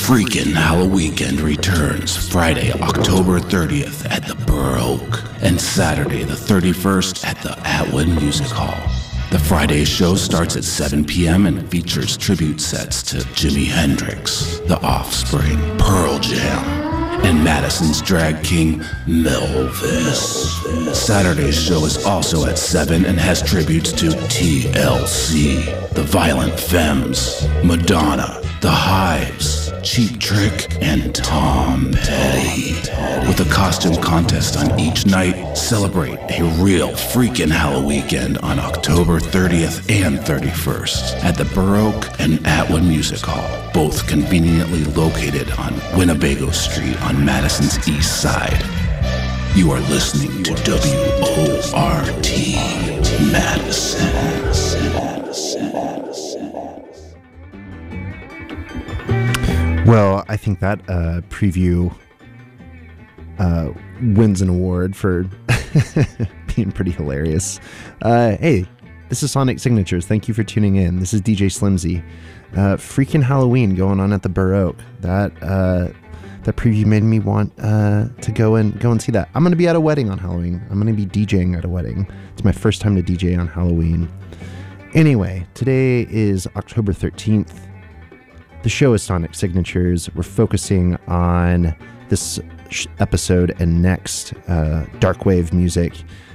Freakin' Halloween returns Friday, October 30th at the Burr Oak and Saturday the 31st at the Atwood Music Hall. The Friday show starts at 7 p.m. and features tribute sets to Jimi Hendrix, The Offspring, Pearl Jam, and Madison's drag king, Melvis. Saturday's show is also at 7 and has tributes to TLC, The Violent Femmes, Madonna, The Hives, Cheap Trick, and Tom Petty. With a costume contest on each night, celebrate a real freaking Halloween on October 30th and 31st at the Burr Oak and Atwood Music Hall, both conveniently located on Winnebago Street on Madison's east side. You are listening to WORT Madison. Well, I think that preview wins an award for being pretty hilarious. Hey, this is Sonic Signatures. Thank you for tuning in. This is DJ Slimzy. Freaking Halloween going on at the Burr Oak. That preview made me want to go and see that. I'm going to be at a wedding on Halloween. I'm going to be DJing at a wedding. It's my first time to DJ on Halloween. Anyway, today is October 13th. The show is Sonic Signatures. We're focusing on this episode and next darkwave music,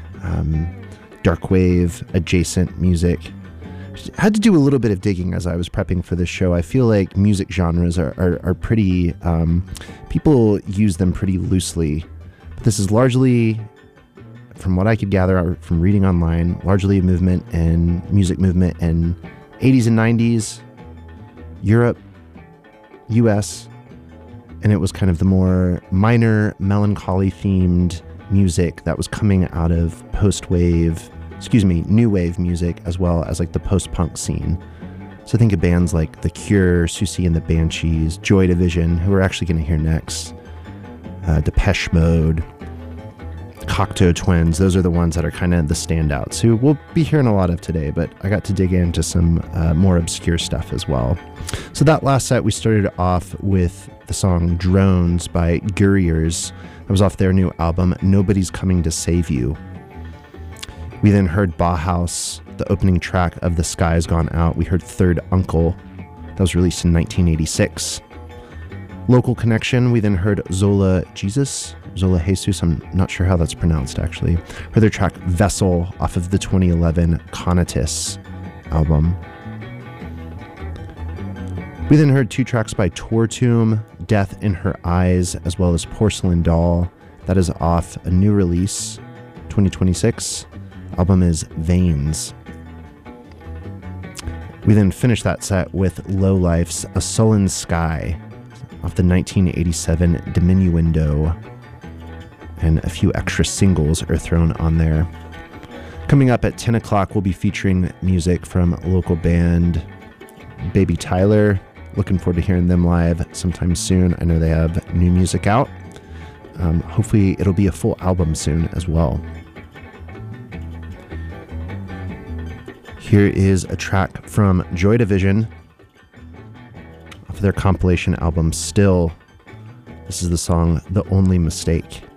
darkwave adjacent music. I had to do a little bit of digging as I was prepping for this show. I feel like music genres are pretty, people use them pretty loosely. But this is largely, from what I could gather from reading online, largely a movement and music movement in 80s and 90s, Europe, US, and it was kind of the more minor, melancholy themed music that was coming out of new wave music, as well as like the post-punk scene. So think of bands like The Cure, Susie and the Banshees, Joy Division, who we're actually going to hear next, Depeche Mode, Cocteau Twins. Those are the ones that are kind of the standouts, who we'll be hearing a lot of today, but I got to dig into some more obscure stuff as well. So that last set, we started off with the song Drones by Gurriers. That was off their new album, Nobody's Coming to Save You. We then heard Bauhaus, the opening track of The Sky's Gone Out. We heard Third Uncle. That was released in 1986. Local Connection, we then heard Zola Jesus, I'm not sure how that's pronounced actually. Heard their track Vessel off of the 2011 Conatus album. We then heard two tracks by Tortum, Death in Her Eyes, as well as Porcelain Doll. That is off a new release, 2026. Album is Veins. We then finished that set with Lowlife's A Sullen Sky off the 1987 Diminuendo, and a few extra singles are thrown on there. Coming up at 10 o'clock, we'll be featuring music from local band Baby Tyler. Looking forward to hearing them live sometime soon. I know they have new music out. Hopefully it'll be a full album soon as well. Here is a track from Joy Division off of their compilation album Still. This is the song The Only Mistake.